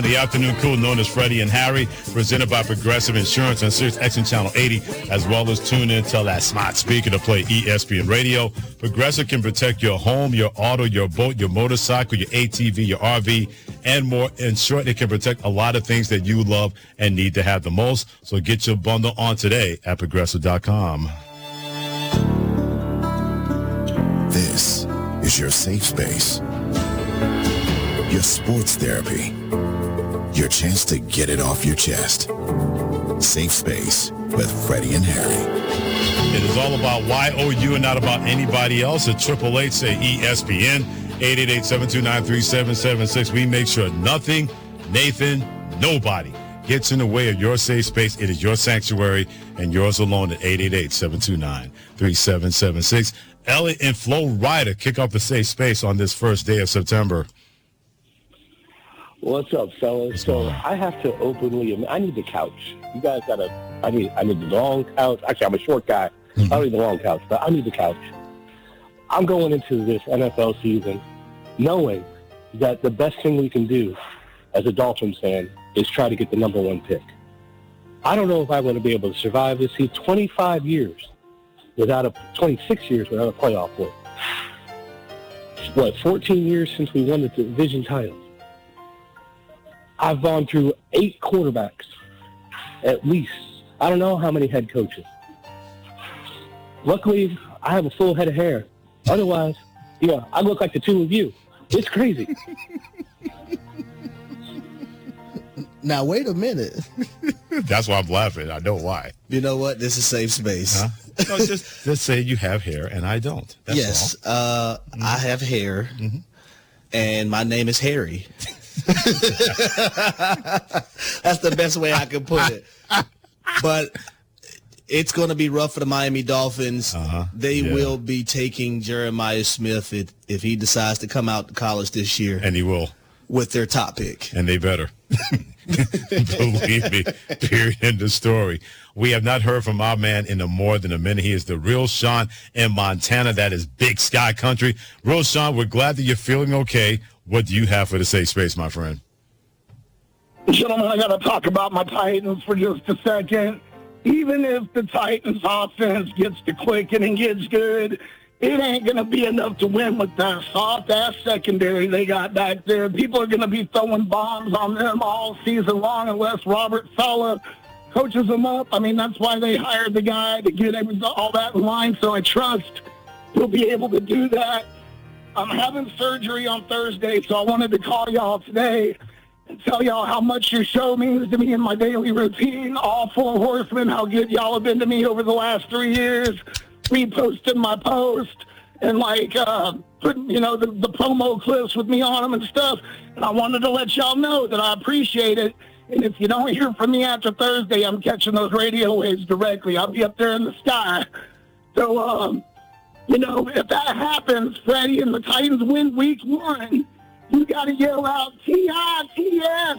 The afternoon cool known as Freddie and Harry, presented by Progressive Insurance on Sirius XM Channel 80, as well as tune in to that smart speaker to play ESPN Radio. Progressive can protect your home, your auto, your boat, your motorcycle, your ATV, your RV, and more. In short, it can protect a lot of things that you love and need to have the most. So get your bundle on today at Progressive.com. This is your safe space. Your sports therapy. Your chance to get it off your chest. Safe Space with Freddie and Harry. It is all about YOU and not about anybody else. At 888 say ESPN, 888-729-3776. We make sure nothing, Nathan, nobody gets in the way of your safe space. It is your sanctuary and yours alone at 888-729-3776. Elliot and Flo Rida kick off the safe space on this first day of September. What's up, fellas? So I have to openly, I need the couch. You guys I need the long couch. Actually, I'm a short guy. I don't need the long couch, but I need the couch. I'm going into this NFL season knowing that the best thing we can do as a Dolphins fan is try to get the number one pick. I don't know if I'm going to be able to survive this. See, 26 years without a playoff win. What, 14 years since we won the division title? I've gone through 8 quarterbacks, at least. I don't know how many head coaches. Luckily, I have a full head of hair. Otherwise, I look like the two of you. It's crazy. Now, wait a minute. That's why I'm laughing. I know why. You know what? This is safe space. Huh? No, just say you have hair and I don't. That's yes, all. I have hair, and my name is Harry. That's the best way I can put it. But it's going to be rough for the Miami Dolphins. They will be taking Jeremiah Smith if he decides to come out to college this year. And he will. With their top pick. And they better. Believe me. Period. End of story. We have not heard from our man in more than a minute. He is the real Sean in Montana. That is Big Sky Country. Real Sean, we're glad that you're feeling okay. What do you have for the safe space, my friend? Gentlemen, I got to talk about my Titans for just a second. Even if the Titans offense gets to clicking and gets good, it ain't going to be enough to win with that soft-ass secondary they got back there. People are going to be throwing bombs on them all season long unless Robert Saleh coaches them up. I mean, that's why they hired the guy to get all that in line, so I trust he'll be able to do that. I'm having surgery on Thursday, so I wanted to call y'all today and tell y'all how much your show means to me in my daily routine. All 4 horsemen, how good y'all have been to me over the last 3 years. Reposting my post and putting, the promo clips with me on them and stuff. And I wanted to let y'all know that I appreciate it. And if you don't hear from me after Thursday, I'm catching those radio waves directly. I'll be up there in the sky. So, if that happens, Freddie, and the Titans win week 1, you got to yell out T-I-T-S,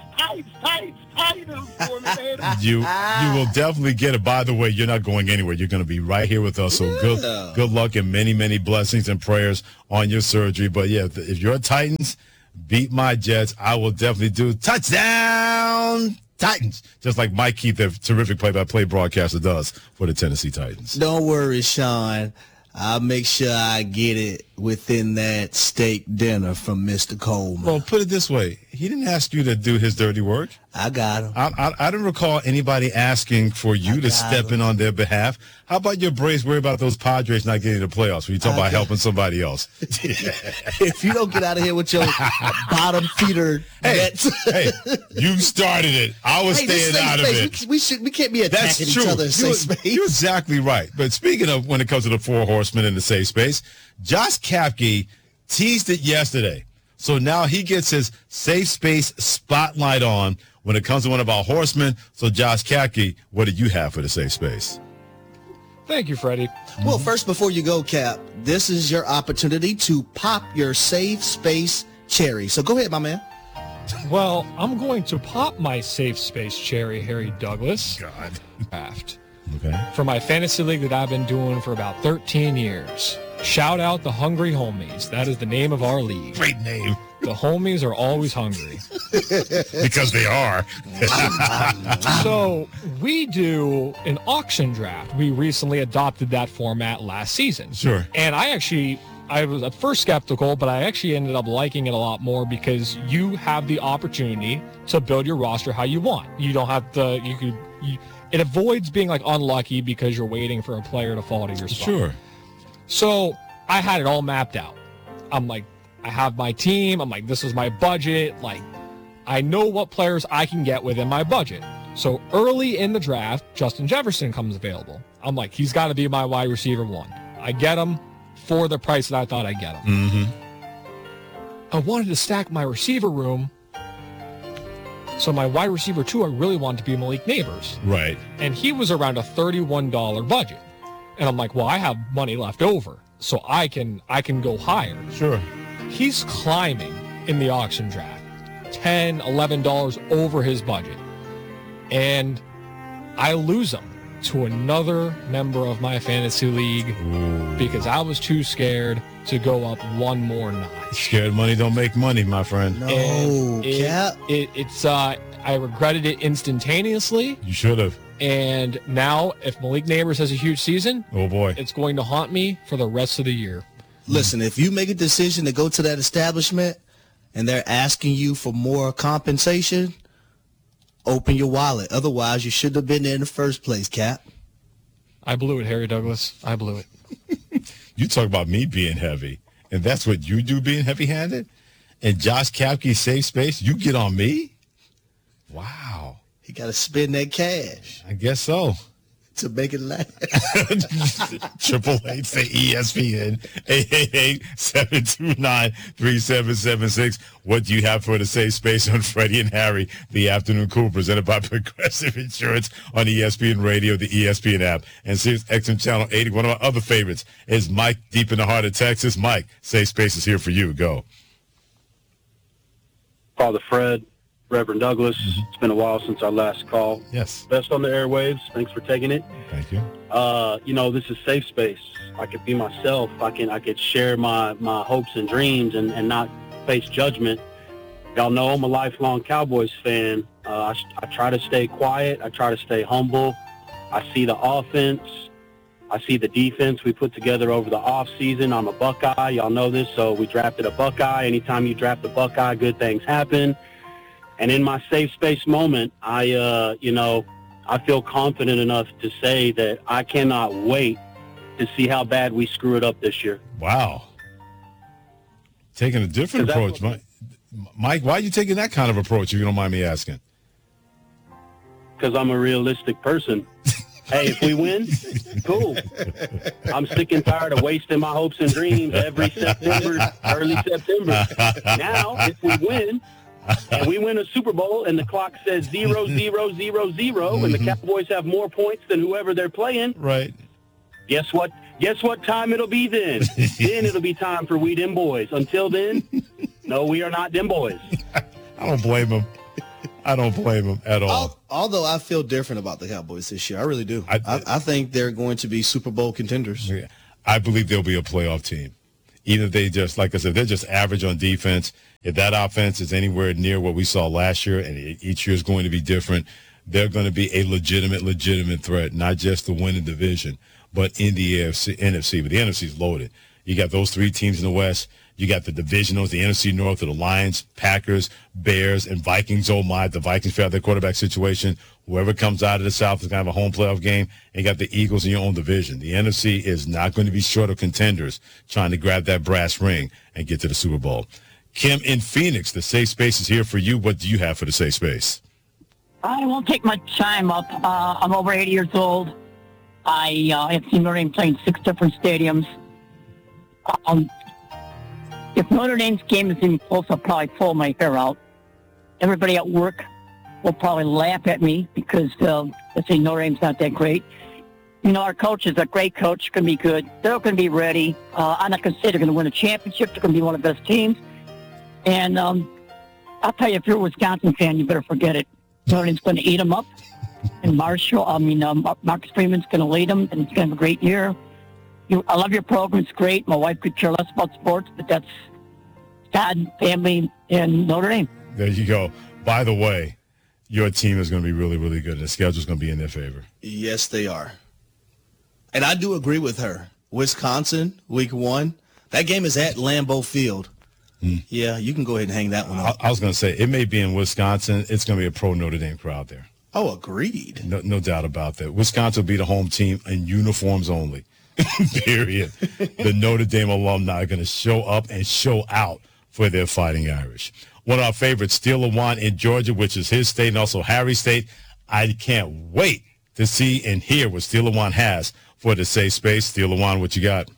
Titans for me, baby. You will definitely get it. By the way, you're not going anywhere. You're going to be right here with us. So good luck and many, many blessings and prayers on your surgery. But, yeah, if you're Titans, beat my Jets, I will definitely do touchdown Titans, just like Mike Keith, the terrific play-by-play broadcaster, does for the Tennessee Titans. Don't worry, Sean. I'll make sure I get it within that steak dinner from Mr. Coleman. Well, put it this way. He didn't ask you to do his dirty work. I got him. I didn't recall anybody asking for you to step in on their behalf. How about your Braves worry about those Padres not getting the playoffs when you talk about helping somebody else? If you don't get out of here with your bottom feeder nets. Hey, you started it. I was staying out of it. We can't be attacking each other in safe space. You're exactly right. But speaking of when it comes to the 4 horsemen in the safe space, Josh Kapke teased it yesterday. So now he gets his safe space spotlight on when it comes to one of our horsemen. So Josh Kapke, what do you have for the safe space? Thank you, Freddie. Well, first, before you go, Cap, this is your opportunity to pop your safe space cherry. So go ahead, my man. Well, I'm going to pop my safe space cherry, Harry Douglas. God. Draft. Okay. For my fantasy league that I've been doing for about 13 years. Shout out the Hungry Homies. That is the name of our league. Great name. The homies are always hungry. Because they are. So we do an auction draft. We recently adopted that format last season. Sure. And I was at first skeptical, but I actually ended up liking it a lot more because you have the opportunity to build your roster how you want. You don't have to, it avoids being like unlucky because you're waiting for a player to fall to your spot. Sure. So I had it all mapped out. I'm like, I have my team. I'm like, this is my budget. Like, I know what players I can get within my budget. So early in the draft, Justin Jefferson comes available. I'm like, he's got to be my wide receiver 1. I get him for the price that I thought I'd get him. Mm-hmm. I wanted to stack my receiver room. So my wide receiver 2, I really wanted to be Malik Neighbors. Right. And he was around a $31 budget. And I'm like, well, I have money left over, so I can go higher. Sure. He's climbing in the auction draft, $10, $11 over his budget. And I lose him to another member of my fantasy league because I was too scared to go up one more notch. Scared money don't make money, my friend. No, Cap. I regretted it instantaneously. You should have. And now, if Malik Neighbors has a huge season, Oh, boy. it's going to haunt me for the rest of the year. Listen, if you make a decision to go to that establishment and they're asking you for more compensation, open your wallet. Otherwise, you shouldn't have been there in the first place, Cap. I blew it, Harry Douglas. I blew it. You talk about me being heavy, and that's what you do, being heavy-handed? And Josh Kapke, safe space, you get on me? Wow. You got to spend that cash I guess so. to make it last. 888 say ESPN 888-729-3776. What do you have for the safe space on Freddie and Harry, the afternoon cool, presented by Progressive Insurance on ESPN Radio, the ESPN app, and Sirius XM Channel 80. One of my other favorites is Mike, deep in the heart of Texas. Mike, safe space is here for you. Go. Father Fred, Reverend Douglas. It's been a while since our last call. Yes. Best on the airwaves. Thanks for taking it. Thank you. This is safe space. I could be myself. I could share my hopes and dreams and not face judgment. Y'all know I'm a lifelong Cowboys fan. I try to stay quiet. I try to stay humble. I see the offense. I see the defense we put together over the offseason. I'm a Buckeye. Y'all know this, so we drafted a Buckeye. Anytime you draft a Buckeye, good things happen. And in my safe space moment, I feel confident enough to say that I cannot wait to see how bad we screw it up this year. Wow. Taking a different approach, Mike. Mike, why are you taking that kind of approach, if you don't mind me asking? Because I'm a realistic person. Hey, if we win, cool. I'm sick and tired of wasting my hopes and dreams every September, early September. Now, if we win, and we win a Super Bowl and the clock says 0, 0, 0, 0, and the Cowboys have more points than whoever they're playing, right? Guess what time it'll be then? Then it'll be time for we them boys. Until then, no, we are not them boys. I don't blame him. I don't blame him at all. Although I feel different about the Cowboys this year. I really do. I think they're going to be Super Bowl contenders. Yeah. I believe they'll be a playoff team. Either they just, like I said, they're just average on defense. If that offense is anywhere near what we saw last year, and each year is going to be different, they're going to be a legitimate threat, not just to win the division, but in the NFC. But the NFC is loaded. You got those three teams in the West. You got the divisionals, the NFC North of the Lions, Packers, Bears, and Vikings. Oh, my, the Vikings figure out their quarterback situation. Whoever comes out of the South is going to have a home playoff game. And you got the Eagles in your own division. The NFC is not going to be short of contenders trying to grab that brass ring and get to the Super Bowl. Kim in Phoenix, the safe space is here for you. What do you have for the safe space? I won't take much time up. I'm over 80 years old. I have seen Notre Dame play in 6 different stadiums. If Notre Dame's game is even close, I'll probably pull my hair out. Everybody at work will probably laugh at me because they say Notre Dame's not that great. You know, our coach is a great coach, going to be good. They're going to be ready. I'm not going to say they're going to win a championship. They're going to be one of the best teams. And I'll tell you, if you're a Wisconsin fan, you better forget it. Notre Dame's going to eat them up. And Marcus Freeman's going to lead them, and it's going to have a great year. I love your program. It's great. My wife could care less about sports, but that's Todd, family, and Notre Dame. There you go. By the way, your team is going to be really, really good. The schedule's going to be in their favor. Yes, they are. And I do agree with her. Wisconsin, week 1. That game is at Lambeau Field. Yeah, you can go ahead and hang that one up. I was going to say, it may be in Wisconsin. It's going to be a pro Notre Dame crowd there. Oh, agreed. No doubt about that. Wisconsin will be the home team in uniforms only. Period. The Notre Dame alumni are going to show up and show out for their Fighting Irish. One of our favorites, Steel Lawan in Georgia, which is his state and also Harry's state. I can't wait to see and hear what Steel Lawan has for the safe space. Steel Lawan, what you got?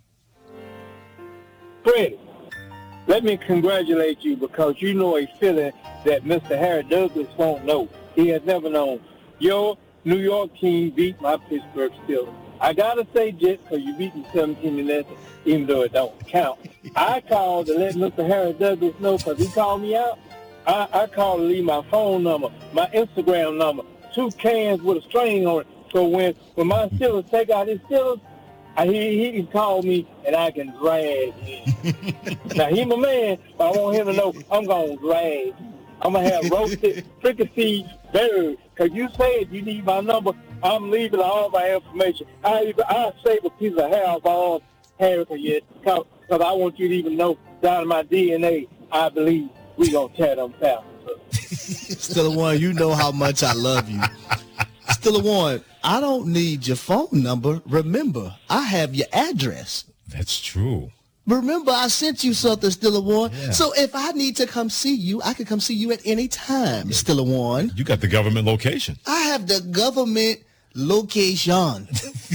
Freddie, let me congratulate you because you know a feeling that Mr. Harry Douglas won't know. He has never known. Your New York team beat my Pittsburgh Steelers. I got to say, Jets, because you beat them 17-0, even though it don't count. I called to let Mr. Harry Douglas know because he called me out. I called to leave my phone number, my Instagram number, 2 cans with a string on it. So when my Steelers take out his Steelers, he can call me and I can drag him. Now, he my man, but I want him to know I'm going to drag him. I'm going to have roasted fricassee birds. Because you said you need my number, I'm leaving all my information. I save a piece of hair off all hair because I want you to even know down in my DNA, I believe we're going to tear them down. Still Lawan, you know how much I love you. Still Lawan, I don't need your phone number. Remember, I have your address. That's true. Remember, I sent you something, Still Lawan. Yeah. So if I need to come see you, I can come see you at any time, Still Lawan. You got the government location. I have the government location.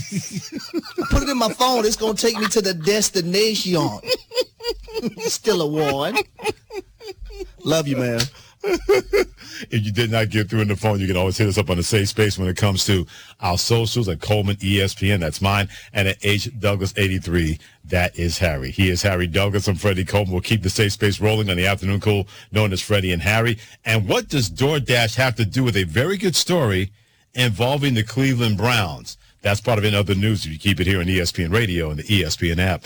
Put it in my phone. It's going to take me to the destination. Still Lawan. Love you, man. If you did not get through in the phone, you can always hit us up on the safe space when it comes to our socials at Coleman ESPN. That's mine. And at H. Douglas 83, that is Harry. He is Harry Douglas. I'm Freddie Coleman. We'll keep the safe space rolling on the afternoon cool, known as Freddie and Harry. And what does DoorDash have to do with a very good story involving the Cleveland Browns? That's part of it in other news if you keep it here on ESPN Radio and the ESPN app.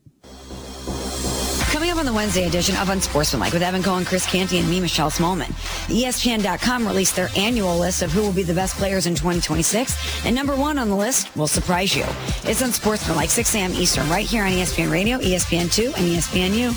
Coming up on the Wednesday edition of Unsportsmanlike with Evan Cohen, Chris Canty, and me, Michelle Smallman. ESPN.com released their annual list of who will be the best players in 2026, and number 1 on the list will surprise you. It's Unsportsmanlike, 6 a.m. Eastern, right here on ESPN Radio, ESPN2, and ESPNU.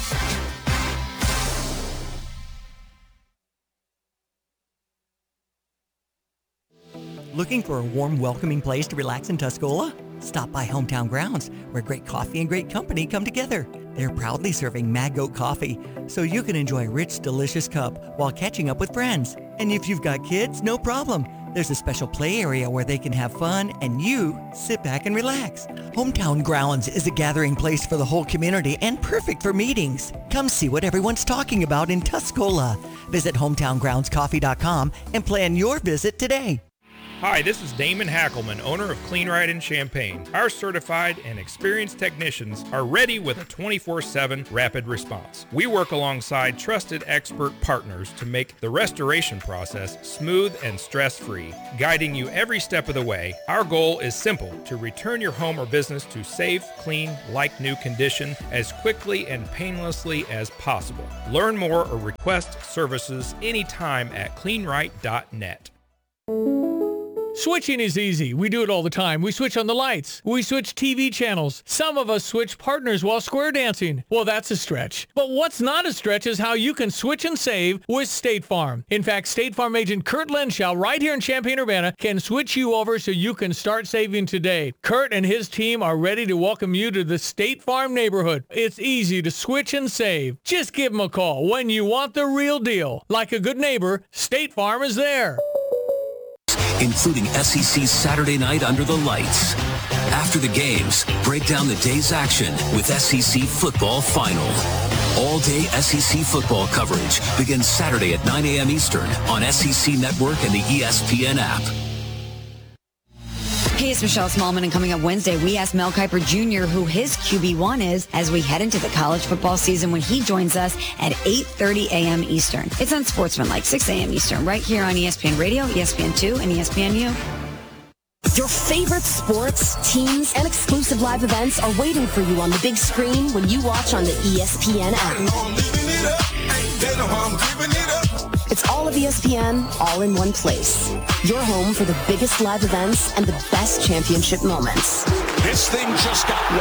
Looking for a warm, welcoming place to relax in Tuscola? Stop by Hometown Grounds, where great coffee and great company come together. They're proudly serving Mad Goat coffee, so you can enjoy a rich, delicious cup while catching up with friends. And if you've got kids, no problem. There's a special play area where they can have fun and you sit back and relax. Hometown Grounds is a gathering place for the whole community and perfect for meetings. Come see what everyone's talking about in Tuscola. Visit hometowngroundscoffee.com and plan your visit today. Hi, this is Damon Hackelman, owner of Clean Right in Champaign. Our certified and experienced technicians are ready with a 24/7 rapid response. We work alongside trusted expert partners to make the restoration process smooth and stress-free, guiding you every step of the way. Our goal is simple: to return your home or business to safe, clean, like-new condition as quickly and painlessly as possible. Learn more or request services anytime at cleanright.net. Switching is easy. We do it all the time. We switch on the lights. We switch TV channels. Some of us switch partners while square dancing. Well, that's a stretch. But what's not a stretch is how you can switch and save with State Farm. In fact, State Farm agent Kurt Lenschow right here in Champaign-Urbana can switch you over so you can start saving today. Kurt and his team are ready to welcome you to the State Farm neighborhood. It's easy to switch and save. Just give them a call when you want the real deal. Like a good neighbor, State Farm is there. Including SEC Saturday Night Under the Lights. After the games, break down the day's action with SEC Football Final. All-day SEC football coverage begins Saturday at 9 a.m. Eastern on SEC Network and the ESPN app. Hey, it's Michelle Smallman, and coming up Wednesday, we asked Mel Kiper Jr. who his QB1 is as we head into the college football season when he joins us at 8:30 a.m. Eastern. It's Unsportsmanlike, 6 a.m. Eastern, right here on ESPN Radio, ESPN2, and ESPNU. Your favorite sports, teams, and exclusive live events are waiting for you on the big screen when you watch on the ESPN app. They know I'm giving it up. It's all of ESPN, all in one place. Your home for the biggest live events and the best championship moments. This thing just got